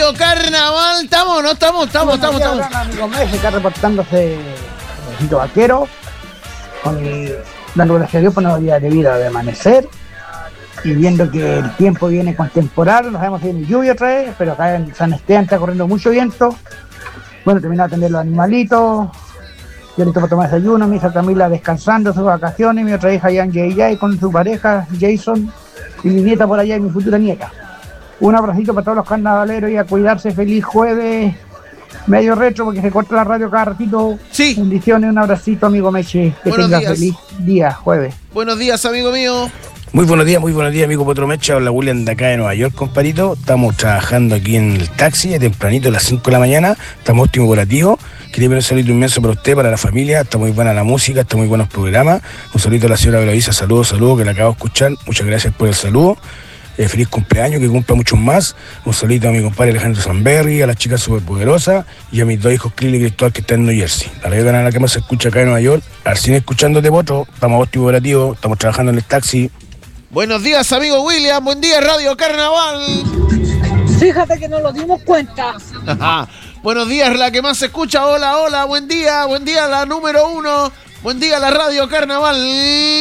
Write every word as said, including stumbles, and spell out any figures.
Radio Carnaval. ¿Estamos no estamos? Estamos, estamos, estamos. estamos. Amigo Messi está reportándose Rosito Vaquero, con, dando gracias a Dios por una día de vida de amanecer. Y viendo que el tiempo viene con temporal, no sabemos si viene lluvia otra vez, pero acá en San Esteban está corriendo mucho viento. Bueno, terminé de atender los animalitos. Yo listo para tomar desayuno, mi hija Camila descansando sus vacaciones, mi otra hija Jan J J con su pareja Jason y mi nieta por allá y mi futura nieta. Un abracito para todos los carnavaleros y a cuidarse. Feliz jueves, medio retro porque se corta la radio cada ratito. Sí. Bendiciones, un abracito, amigo Meche. Que Buenos tengas días. Feliz día, jueves. Buenos días, amigo mío. Muy buenos días, muy buenos días, amigo Potro Mecha. Hola, William de acá de Nueva York, compadrito. Estamos trabajando aquí en el taxi, tempranito a las cinco de la mañana. Estamos óptimo operativo. Quería ver un saludo inmenso para usted, para la familia. Está muy buena la música, está muy buenos programas. Un saludito a la señora Beloisa. Saludos, saludos, que la acabo de escuchar. Muchas gracias por el saludo. Eh, feliz cumpleaños, que cumpla muchos más. Un saludito a mi compadre Alejandro Zamberry, a las chicas superpoderosas y a mis dos hijos Clil y Cristóbal que están en New Jersey. La radio canal que más se escucha acá en Nueva York. Al cine escuchándote, Potro. Estamos óptimo operativo, estamos trabajando en el taxi. Buenos días, amigo William. Buen día, Radio Carnaval. Fíjate que no nos dimos cuenta. Buenos días, la que más se escucha. Hola, hola, buen día, buen día, la número uno. Buen día, la Radio Carnaval.